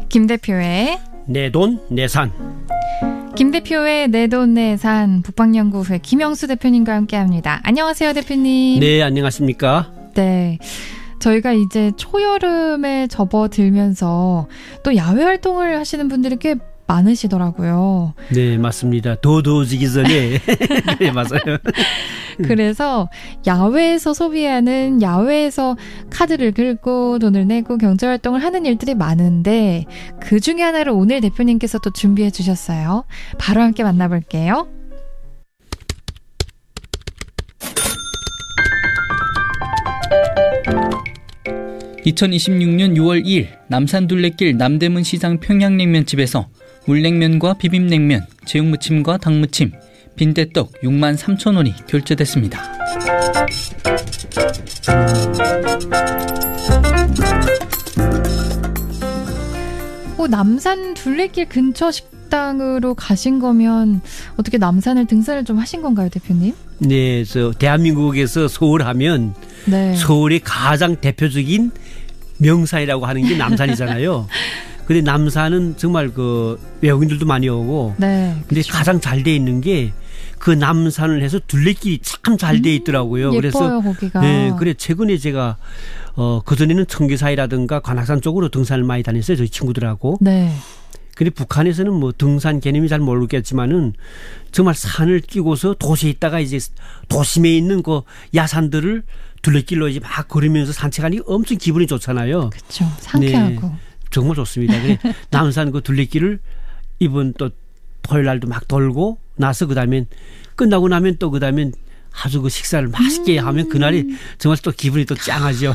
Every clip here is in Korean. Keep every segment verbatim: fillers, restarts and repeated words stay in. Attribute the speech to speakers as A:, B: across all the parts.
A: 김 대표의
B: 내 돈 내산.
A: 김 대표의 내 돈 내산 북방연구회 김영수 대표님과 함께합니다. 안녕하세요, 대표님.
B: 네, 안녕하십니까?
A: 네, 저희가 이제 초여름에 접어들면서 또 야외 활동을 하시는 분들이 꽤 많으시더라고요.
B: 네, 맞습니다. 더 더워지기 전에. 네, 맞아요.
A: 그래서 야외에서 소비하는, 야외에서 카드를 긁고 돈을 내고 경제활동을 하는 일들이 많은데 그 중에 하나를 오늘 대표님께서 또 준비해 주셨어요. 바로 함께 만나볼게요.
C: 이천이십육년 유월 이일 남산둘레길 남대문 시장 평양냉면집에서 물냉면과 비빔냉면, 제육무침과 닭무침, 빈대떡 육만 삼천 원이 결제됐습니다.
A: 어, 남산 둘레길 근처 식당으로 가신 거면 어떻게 남산을 등산을 좀 하신 건가요, 대표님?
B: 네, 저 대한민국에서 서울 하면
A: 네.
B: 서울의 가장 대표적인 명산이라고 하는 게 남산이잖아요. 근데 남산은 정말 그 외국인들도 많이 오고. 네. 근데 그쵸. 가장 잘 돼 있는 게 그 남산을 해서 둘레길이 참 잘 돼 있더라고요.
A: 음, 예뻐요,
B: 그래서
A: 거기가.
B: 네, 그래 최근에 제가 어 그전에는 청계사이라든가 관악산 쪽으로 등산을 많이 다녔어요, 저희 친구들하고. 네. 근데 북한에서는 뭐 등산 개념이 잘 모르겠지만은 정말 산을 끼고서 도시에 있다가 이제 도심에 있는 그 야산들을 둘레길로 이제 막 걸으면서 산책하니 엄청 기분이 좋잖아요.
A: 그렇죠. 상쾌하고.
B: 네, 정말 좋습니다. 그래 남산 그 둘레길을 이번 또 토요일 날도 막 돌고 나서 그다음에 끝나고 나면 또 그다음에 아주 그 식사를 맛있게 음. 하면 그날이 정말 또 기분이 또 짱하죠.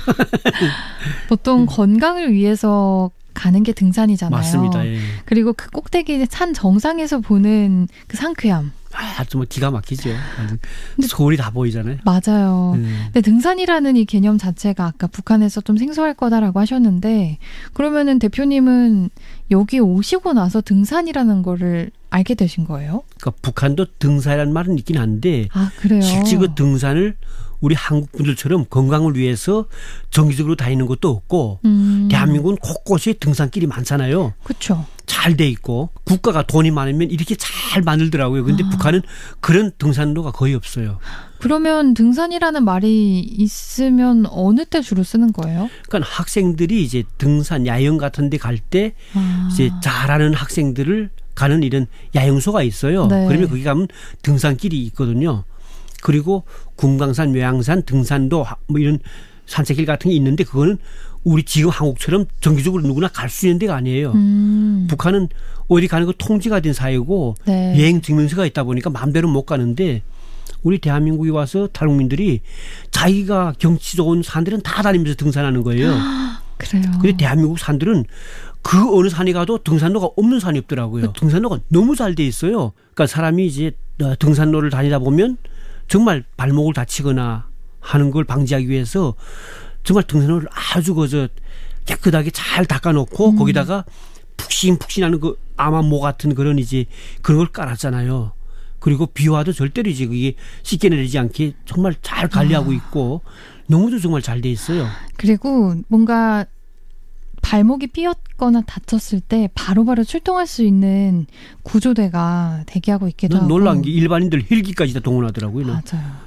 B: 보통
A: 음. 건강을 위해서 가는 게 등산이잖아요.
B: 맞습니다. 예.
A: 그리고 그 꼭대기 산 정상에서 보는 그 상쾌함.
B: 아, 정말 기가 막히죠. 서울이 다 보이잖아요.
A: 맞아요. 음. 근데 등산이라는 이 개념 자체가 아까 북한에서 좀 생소할 거다라고 하셨는데, 그러면은 대표님은 여기 오시고 나서 등산이라는 거를 알게 되신 거예요?
B: 그러니까 북한도 등산이라는 말은 있긴 한데,
A: 아, 그래요?
B: 실제 그 등산을 우리 한국 분들처럼 건강을 위해서 정기적으로 다니는 것도 없고, 음. 대한민국은 곳곳에 등산길이 많잖아요.
A: 그렇죠.
B: 잘 돼 있고 국가가 돈이 많으면 이렇게 잘 만들더라고요. 그런데 아. 북한은 그런 등산로가 거의 없어요.
A: 그러면 등산이라는 말이 있으면 어느 때 주로 쓰는 거예요?
B: 그러니까 학생들이 이제 등산 야영 같은 데 갈 때 아. 이제 잘하는 학생들을 가는 이런 야영소가 있어요. 네. 그러면 거기 가면 등산길이 있거든요. 그리고 금강산, 외양산, 등산도 뭐 이런 산책길 같은 게 있는데 그거는 우리 지금 한국처럼 정기적으로 누구나 갈 수 있는 데가 아니에요. 음. 북한은 어디 가는 거 통제가 된 사회고 네. 여행 증명서가 있다 보니까 마음대로 못 가는데 우리 대한민국에 와서 탈북민들이 자기가 경치 좋은 산들은 다 다니면서 등산하는 거예요.
A: 아, 그래요.
B: 그런데 대한민국 산들은 그 어느 산에 가도 등산로가 없는 산이 없더라고요. 그, 등산로가 너무 잘 돼 있어요. 그러니까 사람이 이제 등산로를 다니다 보면 정말 발목을 다치거나 하는 걸 방지하기 위해서 정말 등산로를 아주 그저 깨끗하게 잘 닦아놓고 음. 거기다가 푹신푹신하는 그 아마모 같은 그런 이제 그런 걸 깔았잖아요. 그리고 비 와도 절대로 이제 그게 씻겨 내리지 않게 정말 잘 관리하고 아. 있고 너무도 정말 잘 돼 있어요.
A: 그리고 뭔가 발목이 삐었거나 다쳤을 때 바로바로 출동할 수 있는 구조대가 대기하고 있기도 하고.
B: 놀란 게 일반인들 헬기까지 다 동원하더라고요.
A: 맞아요.